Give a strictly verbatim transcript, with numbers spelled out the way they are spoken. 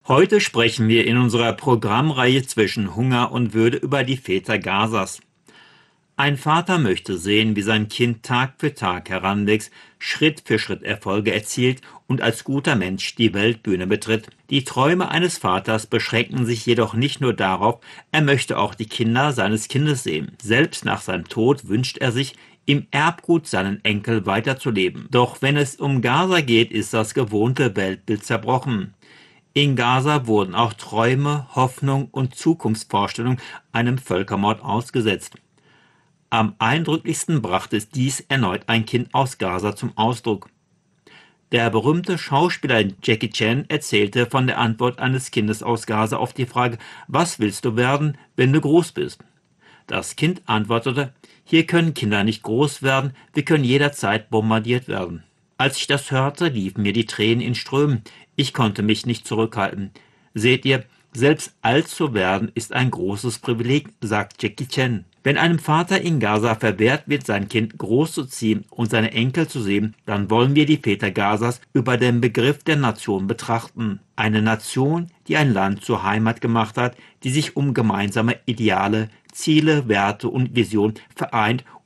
Heute sprechen wir in unserer Programmreihe zwischen Hunger und Würde über die Väter Gazas. Ein Vater möchte sehen, wie sein Kind Tag für Tag heranwächst, Schritt für Schritt Erfolge erzielt und als guter Mensch die Weltbühne betritt. Die Träume eines Vaters beschränken sich jedoch nicht nur darauf, er möchte auch die Kinder seines Kindes sehen. Selbst nach seinem Tod wünscht er sich, im Erbgut seinen Enkel weiterzuleben. Doch wenn es um Gaza geht, ist das gewohnte Weltbild zerbrochen. In Gaza wurden auch Träume, Hoffnung und Zukunftsvorstellungen einem Völkermord ausgesetzt. Am eindrücklichsten brachte dies erneut ein Kind aus Gaza zum Ausdruck. Der berühmte Schauspieler Jackie Chan erzählte von der Antwort eines Kindes aus Gaza auf die Frage: Was willst du werden, wenn du groß bist? Das Kind antwortete: Hier können Kinder nicht groß werden, wir können jederzeit bombardiert werden. Als ich das hörte, liefen mir die Tränen in Strömen. Ich konnte mich nicht zurückhalten. Seht ihr, selbst alt zu werden ist ein großes Privileg, sagt Jackie Chan. Wenn einem Vater in Gaza verwehrt wird, sein Kind großzuziehen und seine Enkel zu sehen, dann wollen wir die Väter Gazas über den Begriff der Nation betrachten. Eine Nation, die ein Land zur Heimat gemacht hat, die sich um gemeinsame Ideale, Ziele, Werte und Visionen vereint